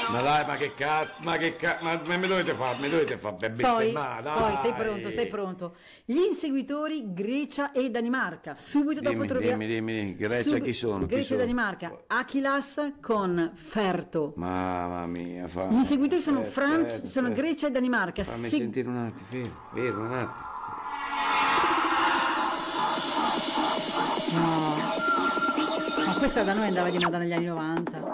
Ma dai, ma me dovete fare per bestemmare, dai. Poi sei pronto. Gli inseguitori Grecia e Danimarca. Subito dopo troviamo. Dimmi, Grecia chi sono? Grecia e Danimarca. Achilas con Ferto. Mamma mia, Gli inseguitori sono sono Grecia e Danimarca. Fammi sentire un attimo, fermo un attimo. No. Ma questa da noi andava di moda negli anni 90.